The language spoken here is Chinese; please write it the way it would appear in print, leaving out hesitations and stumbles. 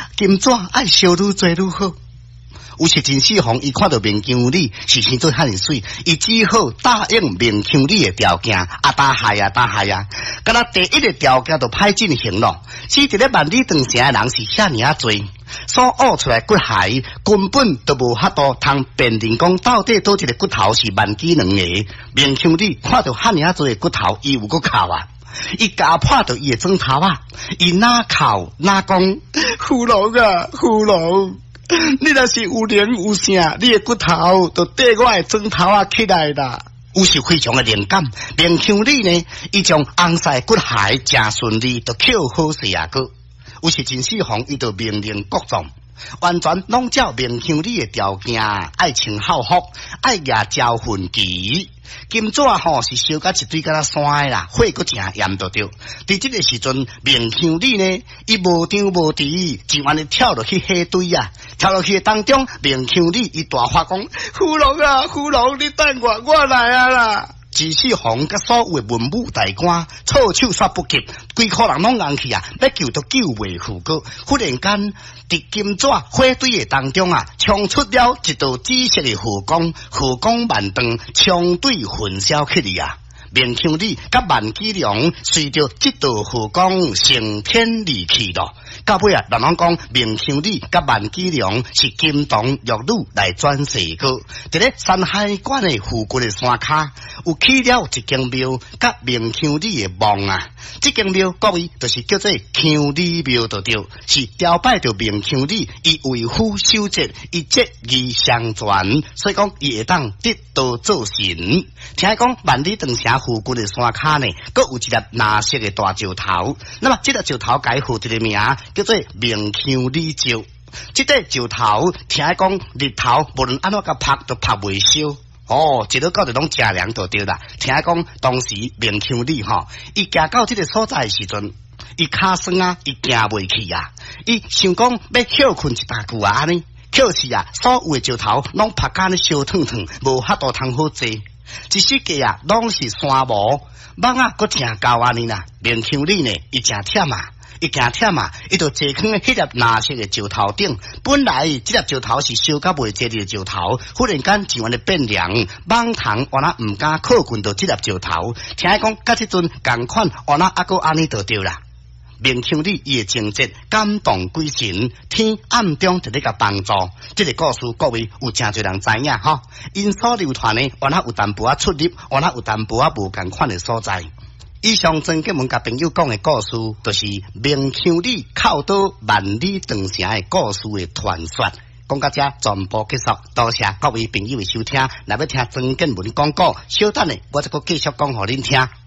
金纸爱烧愈多愈好。有时真四方，伊看到明强里是生做遐尼水，伊只好答应明强里的条件，打害啊，敢若第一个条件就歹进行咯。只一个万里长城的人是遐尼啊多，所挖出来骨骸根本都无法度通辨认讲到底倒一个骨头是万几两个。明强里看到遐尼啊多的骨头，伊有个哭啊。伊家破到伊的枕头啊，伊哪哭哪讲，父老啊，父老，你若是有灵有性，你的骨头就缀我的枕头啊起来啦。有时非常的灵感，明强里呢，伊将红晒骨骸真顺利，就扣好势啊个。有时真四方，伊就命令各种。完全拢照明强里的条件，爱穿校服，爱牙交魂旗。金纸吼是烧甲一堆甲山的啦，火阁正炎着着。伫这个时阵，明强里呢，伊无张无弛，就安尼跳落去火堆啊！跳落去当中，明强里伊大发讲：父老啊，父老，你等我来啊啦！自四方甲所有的文武大官措手煞不及，规颗人拢硬去啊！要救都救袂赴过。忽然间，伫金纸火堆的当中啊，冲出了一道紫色的火光，火光万丈，冲对焚烧起嚟啊！明强里甲万纪良随着这道火光升天离去咯。到尾啊，人拢讲明强里甲万纪良是金童玉女来转世个。伫咧山海关的附近的山骹，有起了一间庙，甲明强里的墓啊。这间庙各位就是叫做强里庙，就对，是雕拜着明强里，伊为父守节，一节义相传，所以讲伊会当得道做神。听讲万里长城附近的山骹呢，阁有一粒蓝色的大石头，那么这粒石头改付一个名叫做明强里石。这块石头听讲日头无论安怎甲拍都拍袂烧。哦，一路到就拢正凉就对啦。听讲当时明强里吼，伊行到这个所在的时阵，伊骹酸啊，伊行袂去啊。伊想讲要休困一大久啊，安尼，休是啊，所有的石头拢拍甲呢烧烫烫，无法度通好坐。一世界啊，拢是山毛，蠓啊，阁正高安尼啦。明强里呢，伊正忝啊。伊惊忝啊，伊就坐囥迄粒蓝色的石头顶。本来这粒石头是烧甲袂济的石头，忽然间就安尼变凉，蠓虫我那唔敢靠近到这粒石头。听讲，甲这阵共款，我那阿哥安尼就对啦。明强里伊的情节感动鬼神，天暗中就咧甲帮助。这个故事各位有真侪人知影哈。因所流传呢，我那有淡薄出入，我那有淡薄无共款的所在。以上曾给我们甲朋友讲的故事，就是明强里靠倒万里长城的故事的传说。讲到这全部结束，多谢各位朋友的收听。若要听曾建文广告，稍等呢，我再继续讲给恁听。